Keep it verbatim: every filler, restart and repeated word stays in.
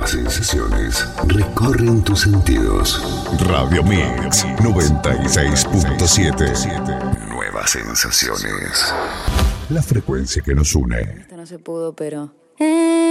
Nuevas sensaciones recorren tus sentidos. Radio Mix noventa y seis punto siete. Nuevas sensaciones. La frecuencia que nos une. Esto no se pudo, pero... Eh.